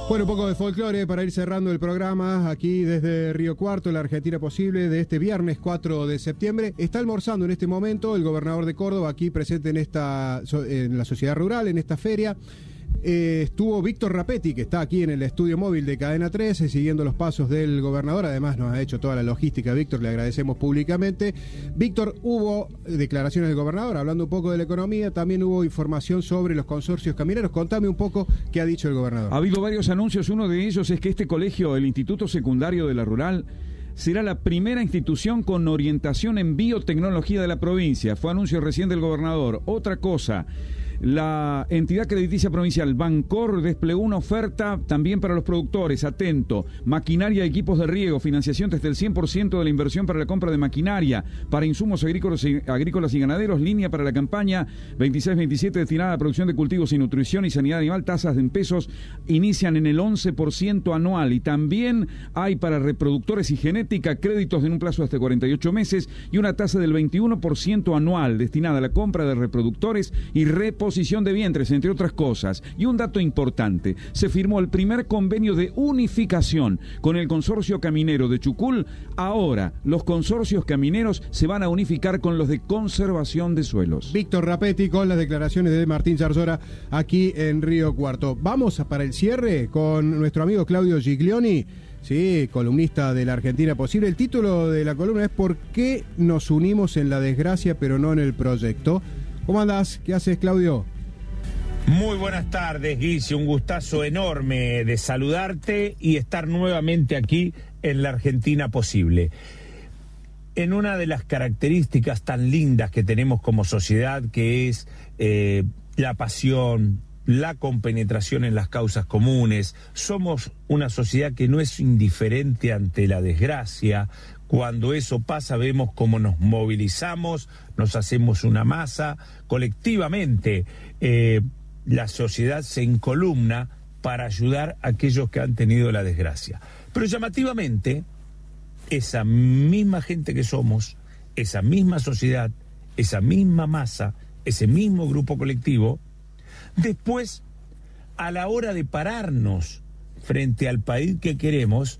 Bueno, un poco de folclore para ir cerrando el programa aquí desde Río Cuarto, la Argentina Posible, de este viernes 4 de septiembre. Está almorzando en este momento el gobernador de Córdoba aquí presente en la sociedad rural, en esta feria. Estuvo Víctor Rapetti, que está aquí en el estudio móvil de Cadena 13, siguiendo los pasos del gobernador. Además nos ha hecho toda la logística, Víctor, le agradecemos públicamente. Víctor, hubo declaraciones del gobernador hablando un poco de la economía, también hubo información sobre los consorcios camineros. Contame un poco qué ha dicho el gobernador. Ha habido varios anuncios, uno de ellos es que este colegio, el Instituto Secundario de la Rural, será la primera institución con orientación en biotecnología de la provincia. Fue anuncio recién del gobernador. Otra cosa, la entidad crediticia provincial Bancor desplegó una oferta también para los productores. Atento: maquinaria y equipos de riego, financiación desde el 100% de la inversión para la compra de maquinaria, para insumos agrícolas y ganaderos, línea para la campaña 26-27 destinada a la producción de cultivos y nutrición y sanidad animal. Tasas en pesos inician en el 11% anual, y también hay para reproductores y genética créditos en un plazo de hasta 48 meses y una tasa del 21% anual destinada a la compra de reproductores y reposición de vientres, entre otras cosas. Y un dato importante: se firmó el primer convenio de unificación con el consorcio caminero de Chucul. Ahora los consorcios camineros se van a unificar con los de conservación de suelos. Víctor Rapetti con las declaraciones de Martín Zarzora aquí en Río Cuarto. Vamos para el cierre con nuestro amigo Claudio Giglioni, sí, columnista de la Argentina Posible. El título de la columna es ¿Por qué nos unimos en la desgracia pero no en el proyecto? ¿Cómo andás? ¿Qué haces, Claudio? Muy buenas tardes, Guille. Un gustazo enorme de saludarte y estar nuevamente aquí en la Argentina Posible. En una de las características tan lindas que tenemos como sociedad, que es la pasión, la compenetración en las causas comunes. Somos una sociedad que no es indiferente ante la desgracia. Cuando eso pasa, vemos cómo nos movilizamos, nos hacemos una masa. Colectivamente, la sociedad se encolumna para ayudar a aquellos que han tenido la desgracia. Pero llamativamente, esa misma gente que somos, esa misma sociedad, esa misma masa, ese mismo grupo colectivo, después, a la hora de pararnos frente al país que queremos,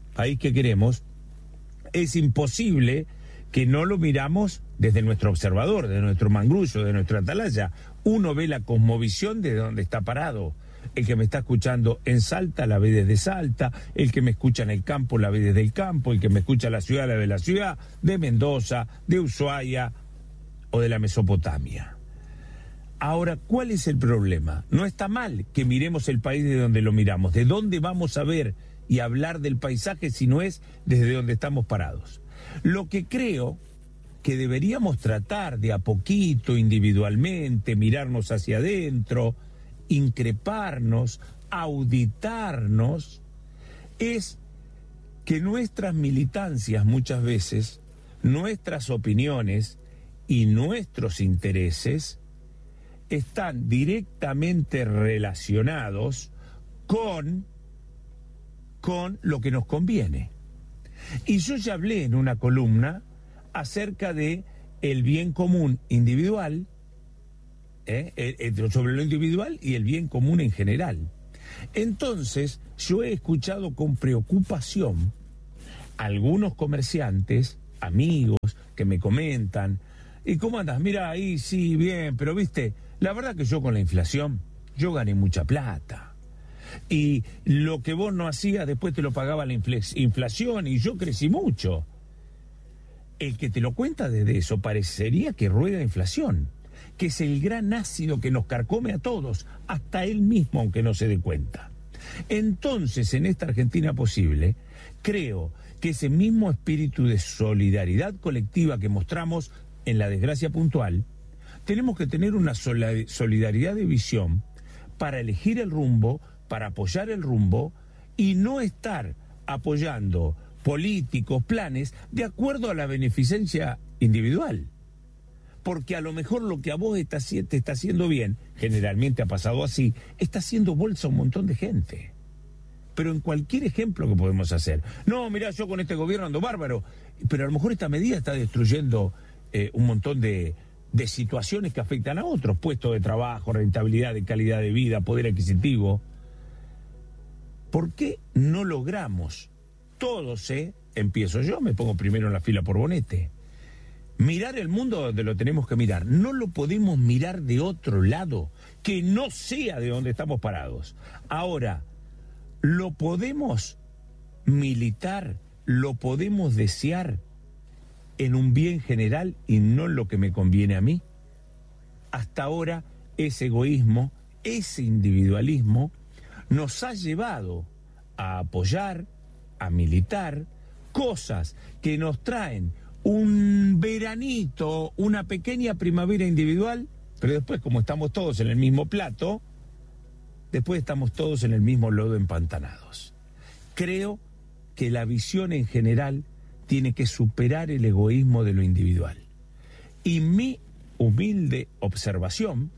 es imposible que no lo miramos desde nuestro observador, de nuestro mangrullo, de nuestra atalaya. Uno ve la cosmovisión de donde está parado. El que me está escuchando en Salta la ve desde Salta, el que me escucha en el campo la ve desde el campo, el que me escucha en la ciudad la ve de la ciudad, de Mendoza, de Ushuaia o de la Mesopotamia. Ahora, ¿cuál es el problema? No está mal que miremos el país de donde lo miramos. ¿De dónde vamos a ver y hablar del paisaje si no es desde donde estamos parados? Lo que creo que deberíamos tratar de a poquito, individualmente, mirarnos hacia adentro, increparnos, auditarnos, es que nuestras militancias muchas veces, nuestras opiniones y nuestros intereses están directamente relacionados con lo que nos conviene. Y yo ya hablé en una columna acerca de el bien común individual, sobre lo individual y el bien común en general. Entonces, yo he escuchado con preocupación algunos comerciantes, amigos, que me comentan: ¿y cómo andas? Mira, ahí sí, bien, pero viste, la verdad que yo con la inflación, yo gané mucha plata. Y lo que vos no hacías, después te lo pagaba la inflación y yo crecí mucho. El que te lo cuenta desde eso parecería que ruega inflación, que es el gran ácido que nos carcome a todos, hasta él mismo, aunque no se dé cuenta. Entonces, en esta Argentina Posible, creo que ese mismo espíritu de solidaridad colectiva que mostramos en la desgracia puntual, tenemos que tener una solidaridad de visión para elegir el rumbo, para apoyar el rumbo y no estar apoyando políticos, planes, de acuerdo a la beneficencia individual. Porque a lo mejor lo que a vos te está haciendo bien, generalmente ha pasado así, está haciendo bolsa a un montón de gente. Pero en cualquier ejemplo que podemos hacer. No, mirá, yo con este gobierno ando bárbaro, pero a lo mejor esta medida está destruyendo un montón de situaciones que afectan a otros, puestos de trabajo, rentabilidad, de calidad de vida, poder adquisitivo. ¿por qué no logramos todos, empiezo yo, me pongo primero en la fila por bonete, mirar el mundo donde lo tenemos que mirar? No lo podemos mirar de otro lado, que no sea de donde estamos parados. Ahora, lo podemos militar, lo podemos desear en un bien general y no en lo que me conviene a mí. Hasta ahora, ese egoísmo, ese individualismo, nos ha llevado a apoyar, a militar, cosas que nos traen un veranito, una pequeña primavera individual, pero después, como estamos todos en el mismo plato, después estamos todos en el mismo lodo empantanados. Creo que la visión en general tiene que superar el egoísmo de lo individual. Y mi humilde observación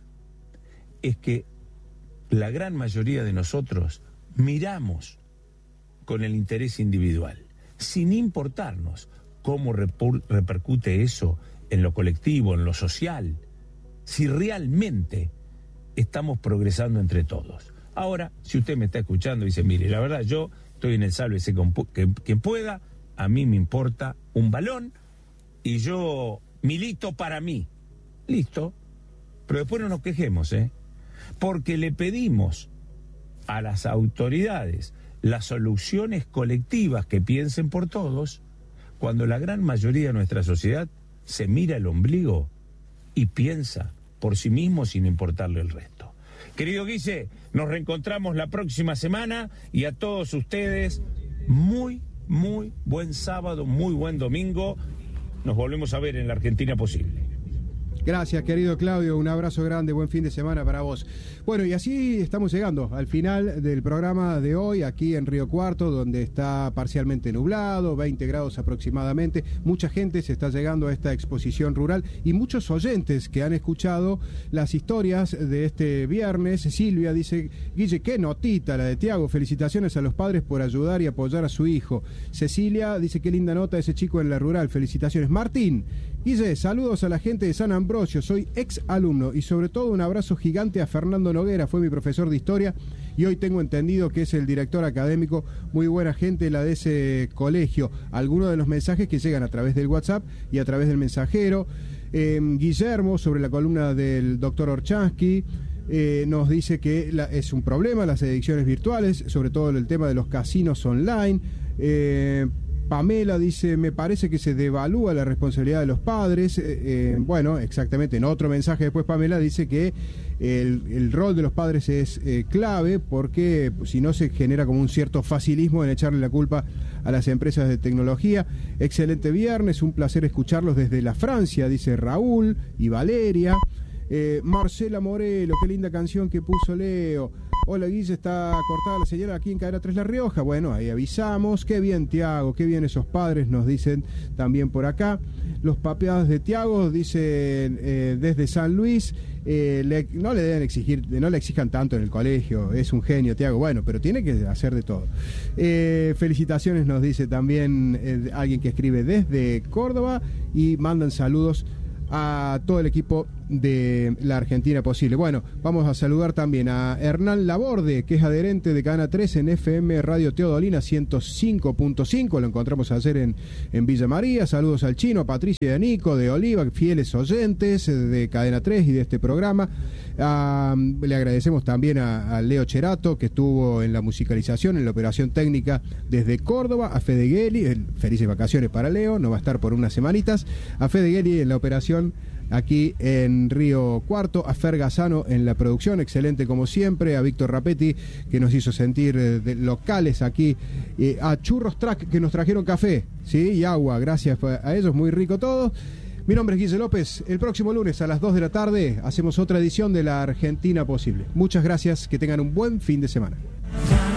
es que la gran mayoría de nosotros miramos con el interés individual, sin importarnos cómo repercute eso en lo colectivo, en lo social, si realmente estamos progresando entre todos. Ahora, si usted me está escuchando y dice, mire, la verdad yo estoy en el sálvese quien pueda, a mí me importa un balón y yo milito para mí. Listo, pero después no nos quejemos, porque le pedimos a las autoridades las soluciones colectivas que piensen por todos, cuando la gran mayoría de nuestra sociedad se mira el ombligo y piensa por sí mismo sin importarle el resto. Querido Guille, nos reencontramos la próxima semana y a todos ustedes, muy buen sábado, muy buen domingo. Nos volvemos a ver en la Argentina Posible. Gracias, querido Claudio, un abrazo grande, buen fin de semana para vos. Bueno, y así estamos llegando al final del programa de hoy, aquí en Río Cuarto, donde está parcialmente nublado, 20 grados aproximadamente. Mucha gente se está llegando a esta exposición rural y muchos oyentes que han escuchado las historias de este viernes. Silvia dice, Guille, qué notita la de Tiago, felicitaciones a los padres por ayudar y apoyar a su hijo. Cecilia dice, qué linda nota ese chico en la rural, felicitaciones. Martín, Guille, saludos a la gente de San Ambrosio, soy ex alumno y sobre todo un abrazo gigante a Fernando Noguera, fue mi profesor de historia y hoy tengo entendido que es el director académico, muy buena gente la de ese colegio. Algunos de los mensajes que llegan a través del WhatsApp y a través del mensajero. Guillermo, sobre la columna del doctor Orchansky, nos dice que es un problema las adicciones virtuales, sobre todo el tema de los casinos online. Pamela dice, me parece que se devalúa la responsabilidad de los padres. Bueno, exactamente, en otro mensaje después Pamela dice que el rol de los padres es clave porque si no se genera como un cierto facilismo en echarle la culpa a las empresas de tecnología. Excelente viernes, un placer escucharlos desde la Francia, dice Raúl y Valeria. Marcela Morelo, qué linda canción que puso Leo. Hola Guille, está cortada la señal aquí en Cadena 3 La Rioja. Bueno, ahí avisamos. Qué bien Tiago, qué bien esos padres, nos dicen también por acá. Los papás de Tiago dicen desde San Luis, no le deben exigir, no le exijan tanto en el colegio, es un genio Tiago, bueno, pero tiene que hacer de todo. Felicitaciones nos dice también alguien que escribe desde Córdoba y mandan saludos a todo el equipo de la Argentina Posible. Bueno, vamos a saludar también a Hernán Laborde, que es adherente de Cadena 3 en FM Radio Teodolina 105.5, lo encontramos ayer en Villa María. Saludos al Chino, a Patricia y a Nico de Oliva, fieles oyentes de Cadena 3 y de este programa. Le agradecemos también a Leo Cherato, que estuvo en la musicalización, en la operación técnica desde Córdoba, a Fede Gueli, felices vacaciones para Leo, no va a estar por unas semanitas, a Fede Gueli en la operación aquí en Río Cuarto, a Fer Gazzano en la producción, excelente como siempre, a Víctor Rapetti que nos hizo sentir locales aquí, a Churros Track que nos trajeron café, ¿sí? Y agua, gracias a ellos, muy rico todo. Mi nombre es Guille López, el próximo lunes a las 2 de la tarde hacemos otra edición de La Argentina Posible. Muchas gracias, que tengan un buen fin de semana.